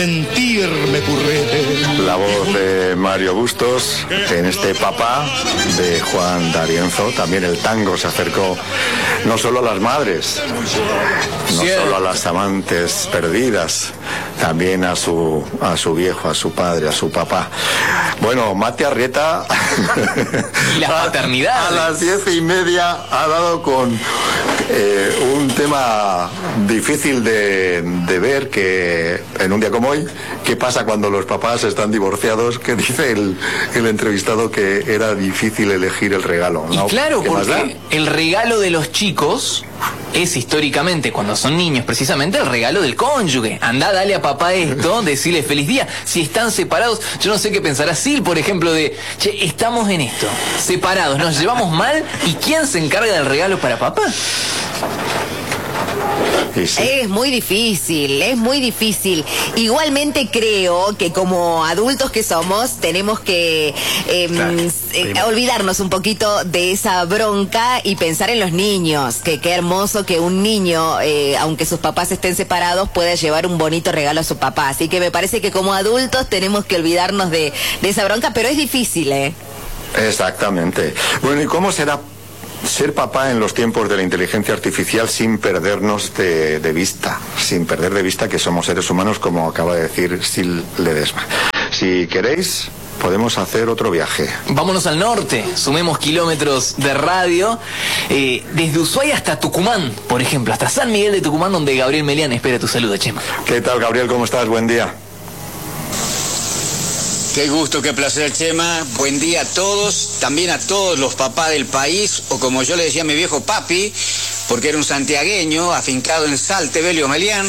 Mentirme currete. La voz de Mario Bustos en este Papá de Juan D'Arienzo. También el tango se acercó no solo a las madres, no solo a las amantes perdidas, también a su viejo, a su padre, a su papá. Bueno, Mati Arrieta y la paternidad a las 10:30 ha dado con un tema difícil de ver, que en un día como hoy, ¿qué pasa cuando los papás están divorciados? Que dice el entrevistado que era difícil elegir el regalo, ¿no? Y claro, porque el regalo de los chicos es históricamente, cuando son niños precisamente, el regalo del cónyuge. Andá, dale a papá esto, decirle feliz día. Si están separados, yo no sé qué pensará Sil, por ejemplo, de, che, estamos en esto, separados, nos llevamos mal, ¿y quién se encarga del regalo para papá? Sí. Es muy difícil, es muy difícil. Igualmente creo que como adultos que somos, tenemos que olvidarnos un poquito de esa bronca y pensar en los niños. Que qué hermoso que un niño, aunque sus papás estén separados, pueda llevar un bonito regalo a su papá. Así que me parece que como adultos tenemos que olvidarnos de esa bronca, pero es difícil, ¿eh? Exactamente. Bueno, ¿y cómo será ser papá en los tiempos de la inteligencia artificial sin perdernos de vista, sin perder de vista que somos seres humanos, como acaba de decir Sil Ledesma? Si queréis, podemos hacer otro viaje. Vámonos al norte, sumemos kilómetros de radio, desde Ushuaia hasta Tucumán, por ejemplo, hasta San Miguel de Tucumán, donde Gabriel Melián espera tu saludo, Chema. ¿Qué tal, Gabriel? ¿Cómo estás? Buen día. Qué gusto, qué placer, Chema. Buen día a todos, también a todos los papás del país, o como yo le decía a mi viejo papi, porque era un santiagueño afincado en Salte, Belio Melián.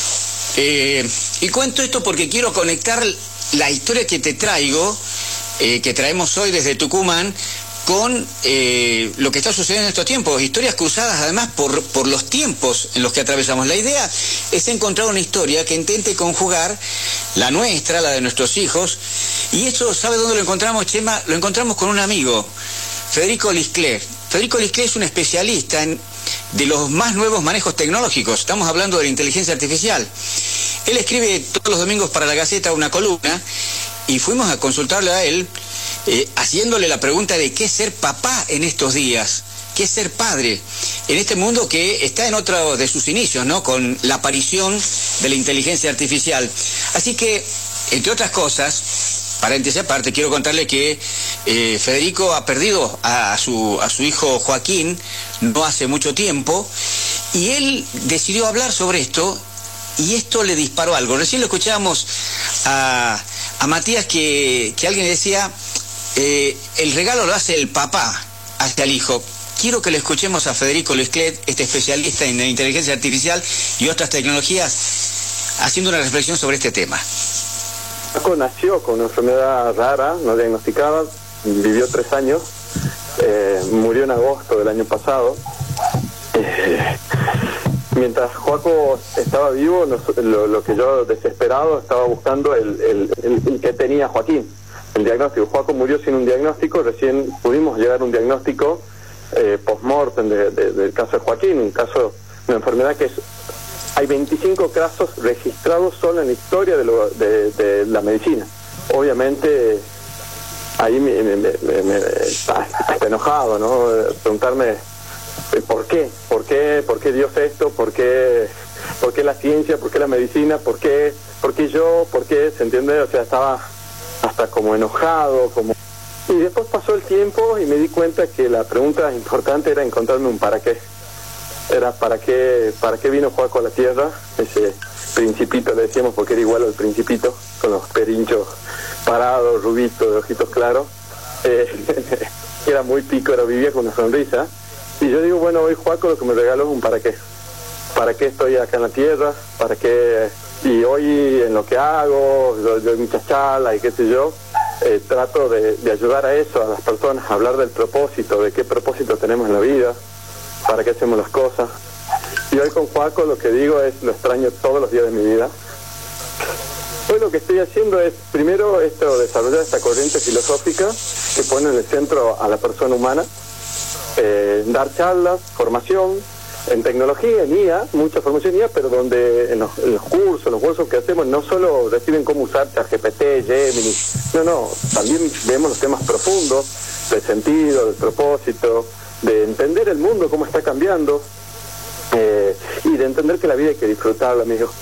Y cuento esto porque quiero conectar la historia que te traigo, que traemos hoy desde Tucumán, con lo que está sucediendo en estos tiempos. Historias cruzadas además por los tiempos en los que atravesamos. La idea es encontrar una historia que intente conjugar la nuestra, la de nuestros hijos, y eso, ¿sabe dónde lo encontramos, Chema? Lo encontramos con un amigo, Federico Liscler. Federico Liscler es un especialista de los más nuevos manejos tecnológicos. Estamos hablando de la inteligencia artificial. Él escribe todos los domingos para la Gaceta una columna, y fuimos a consultarle a él, haciéndole la pregunta de qué es ser papá en estos días, qué es ser padre en este mundo que está en otro de sus inicios, ¿no? Con la aparición de la inteligencia artificial. Así que, entre otras cosas, paréntesis aparte, quiero contarle que Federico ha perdido a su hijo Joaquín no hace mucho tiempo, y él decidió hablar sobre esto, y esto le disparó algo. Recién lo escuchábamos a Matías, que alguien decía, el regalo lo hace el papá hacia el hijo. Quiero que le escuchemos a Federico Liscler, este especialista en inteligencia artificial y otras tecnologías, haciendo una reflexión sobre este tema. Paco nació con una enfermedad rara, no diagnosticada, vivió 3 años, murió en agosto del año pasado. Mientras Joaco estaba vivo, lo que yo desesperado estaba buscando el que tenía Joaquín, el diagnóstico. Joaco murió sin un diagnóstico, recién pudimos llegar a un diagnóstico post-mortem del caso de Joaquín, un caso de una enfermedad que hay 25 casos registrados solo en la historia de la medicina. Obviamente ahí está enojado, ¿no? Preguntarme ¿por qué Dios esto? ¿Por qué la ciencia? ¿Por qué la medicina? ¿Por qué yo? ¿Por qué? ¿Se entiende? O sea, estaba hasta como enojado, y después pasó el tiempo y me di cuenta que la pregunta importante era encontrarme un para qué. Era para qué vino Joaco a la Tierra, ese principito, le decíamos porque era igual al principito, con los perinchos parados, rubitos, de ojitos claros, era muy pícaro, vivía con una sonrisa, y yo digo, bueno, hoy Joaco lo que me regaló es un para qué estoy acá en la Tierra, para qué, y hoy en lo que hago, yo en muchas charlas y qué sé yo, trato de ayudar a eso, a las personas, a hablar del propósito, de qué propósito tenemos en la vida, para qué hacemos las cosas. Y hoy con Joaco lo que digo es, lo extraño todos los días de mi vida. Hoy lo que estoy haciendo es, primero, desarrollar esta corriente filosófica que pone en el centro a la persona humana, dar charlas, formación, en tecnología, en IA, mucha formación en IA, pero donde en los cursos, los workshops que hacemos, no solo reciben cómo usar ChatGPT, Gemini, no, también vemos los temas profundos del sentido, del propósito, de entender el mundo, cómo está cambiando, y de entender que la vida hay que disfrutarla, amigo.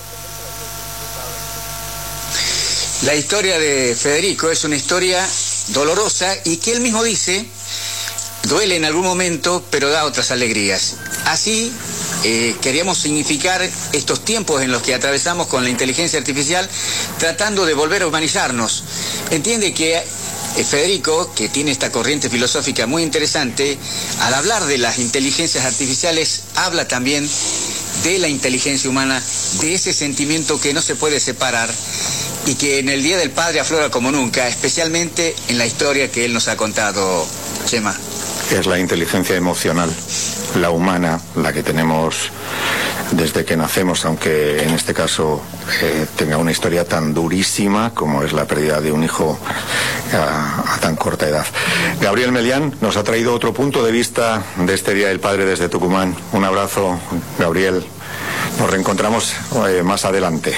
La historia de Federico es una historia dolorosa y que él mismo dice, duele en algún momento, pero da otras alegrías. Así queríamos significar estos tiempos en los que atravesamos con la inteligencia artificial, tratando de volver a humanizarnos. Entiende que Federico, que tiene esta corriente filosófica muy interesante, al hablar de las inteligencias artificiales, habla también de la inteligencia humana, de ese sentimiento que no se puede separar y que en el Día del Padre aflora como nunca, especialmente en la historia que él nos ha contado, Chema. Es la inteligencia emocional, la humana, la que tenemos desde que nacemos, aunque en este caso tenga una historia tan durísima como es la pérdida de un hijo a tan corta edad. Gabriel Melián nos ha traído otro punto de vista de este Día del Padre desde Tucumán. Un abrazo, Gabriel. Nos reencontramos más adelante.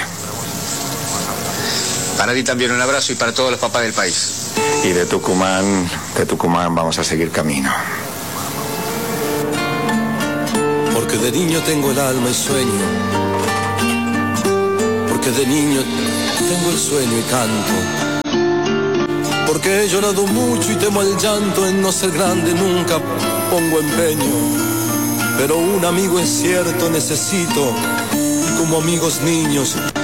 Para ti también un abrazo y para todos los papás del país. Y de Tucumán vamos a seguir camino. Porque de niño tengo el alma y sueño. Porque de niño tengo el sueño y canto. Porque he llorado mucho y temo el llanto, en no ser grande nunca pongo empeño. Pero un amigo es cierto necesito, y como amigos niños